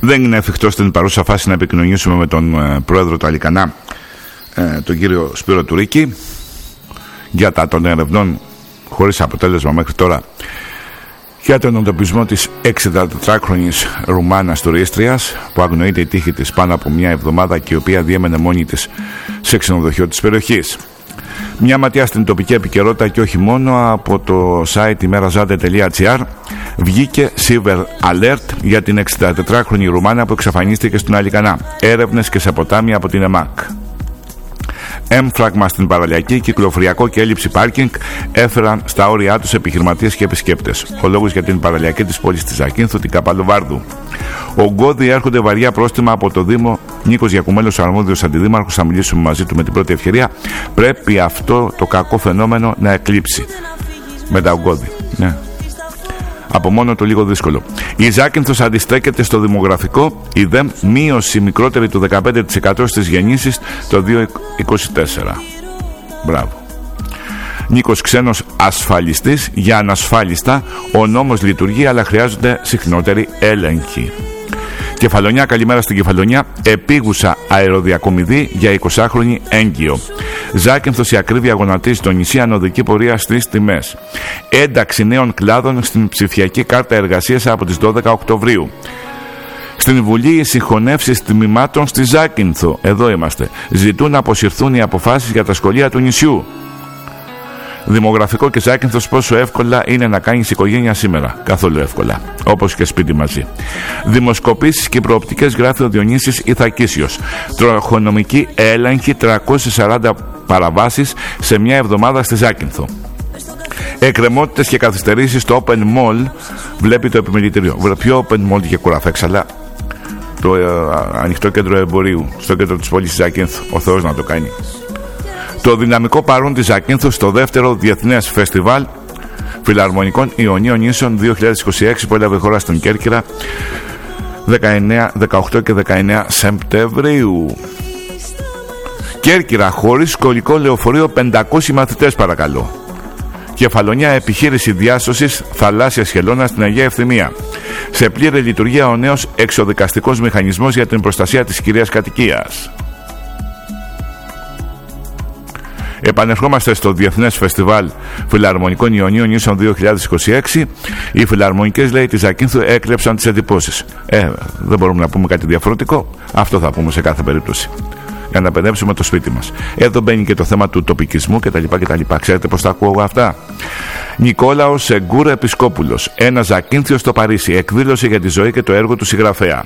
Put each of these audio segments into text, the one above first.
Δεν είναι εφικτό στην παρούσα φάση να επικοινωνήσουμε με τον πρόεδρο του Αλικανά, τον κύριο Σπύρο Τουρίκη, για τα των ερευνών χωρίς αποτέλεσμα μέχρι τώρα για τον εντοπισμό της 64χρονης Ρουμάνας τουρίστριας που αγνοείται η τύχη της πάνω από μια εβδομάδα και η οποία διέμενε μόνη της σε ξενοδοχείο της περιοχής. Μια ματιά στην τοπική επικαιρότητα και όχι μόνο, από το site imerazade.gr βγήκε Silver Alert για την 64χρονη Ρουμάνα που εξαφανίστηκε στον Αλικανά. Έρευνες και σε ποτάμι από την ΕΜΑΚ. Έμφραγμα στην παραλιακή, κυκλοφοριακό και έλλειψη πάρκινγκ έφεραν στα όρια τους επιχειρηματίες και επισκέπτες. Ο λόγος για την παραλιακή της πόλης της Ζακίνθου, την Καπαλοβάρδου. Ογκώδη έρχονται βαριά πρόστιμα από το Δήμο. Νίκος Γιακουμέλος, ο αρμόδιος αντιδήμαρχος, θα μιλήσουμε μαζί του με την πρώτη ευκαιρία. Πρέπει αυτό το κακό φαινόμενο να εκλείψει. Με τα ογκώδη. Ναι. Από μόνο το λίγο δύσκολο. Η Ζάκυνθος αντιστέκεται στο δημογραφικό, η ΔΕΜ μείωση μικρότερη του 15% στις γεννήσεις το 2024. Μπράβο. Νίκος Ξένος, ασφαλιστής για ανασφάλιστα. Ο νόμος λειτουργεί, αλλά χρειάζονται συχνότεροι έλεγχοι. Κεφαλονιά, καλημέρα στην Κεφαλονιά. Επίγουσα αεροδιακομιδή για 20χρονη έγκυο. Ζάκυνθος, η ακρίβεια γονατίζει στο νησί, ανωδική πορεία στις τιμές. Ένταξη νέων κλάδων στην ψηφιακή κάρτα εργασίας από τις 12 Οκτωβρίου. Στην Βουλή οι συγχωνεύσεις τμήματων στη Ζάκυνθο, εδώ είμαστε, ζητούν να αποσυρθούν οι αποφάσεις για τα σχολεία του νησιού. Δημογραφικό και Ζάκυνθος, πόσο εύκολα είναι να κάνεις οικογένεια σήμερα. Καθόλου εύκολα. Όπως και σπίτι μαζί. Δημοσκοπήσεις και προοπτικές, γράφει ο Διονύσης Ιθακίσιος. Τροχονομική έλεγχη, 340 παραβάσεις σε μια εβδομάδα στη Ζάκυνθο. Εκκρεμότητες και καθυστερήσεις στο Open Mall, βλέπει το επιμελητήριο. Ποιο Open Mall και Κουραφέξαλα? Το ανοιχτό κέντρο εμπορίου στο κέντρο της πόλης της Ζάκυνθου. Ο Θεός να το κάνει. Το δυναμικό παρόν της Ζακίνθου στο δεύτερο Διεθνές Φεστιβάλ Φιλαρμονικών Ιωνίων Νήσων 2026 που έλαβε χώρα στην Κέρκυρα 18 και 19 Σεπτεμβρίου. Κέρκυρα, χωρίς σχολικό λεωφορείο, 500 μαθητές παρακαλώ. Κεφαλονιά, επιχείρηση διάσωσης θαλάσσιας χελώνας στην Αγία Ευθυμία. Σε πλήρη λειτουργία ο νέος εξοδικαστικός μηχανισμός για την προστασία της κυρίας κατοικίας. Επανερχόμαστε στο Διεθνές Φεστιβάλ Φιλαρμονικών Ιωνίων Νήσων 2026. Οι φιλαρμονικές, λέει, της Ζακίνθου έκλεψαν τις εντυπώσεις. Δεν μπορούμε να πούμε κάτι διαφορετικό. Αυτό θα πούμε σε κάθε περίπτωση. Για να παιδέψουμε το σπίτι μας. Εδώ μπαίνει και το θέμα του τοπικισμού κτλ. Ξέρετε πώς τα ακούω αυτά? Νικόλαος Σεγκούρ Επισκόπουλος. Ένα Ζακίνθιος στο Παρίσι. Εκδήλωσε για τη ζωή και το έργο του συγγραφέα.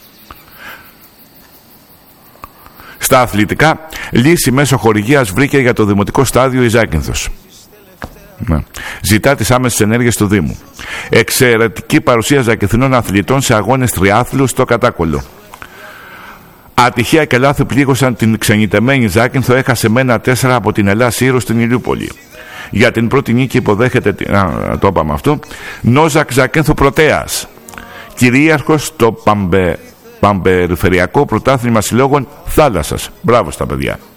Στα αθλητικά, λύση μέσω χορηγίας βρήκε για το δημοτικό στάδιο η Ζάκυνθος. Ναι. Ζητά τις άμεσες ενέργειες του Δήμου. Εξαιρετική παρουσία ζακυνθινών αθλητών σε αγώνες τριάθλου στο Κατάκολο. Ατυχία και λάθη πλήγωσαν την ξενιτεμένη Ζάκυνθο. Έχασε με 1-4 από την Ελλάς Σύρου στην Ηλιούπολη. Για την πρώτη νίκη υποδέχεται, το είπαμε αυτό, Νόζακ Ζακύνθου Πρωτέας. Κυρίαρχος στο Παμπεριφερειακό Πρωτάθλημα Συλλόγων Θάλασσας. Μπράβο στα παιδιά.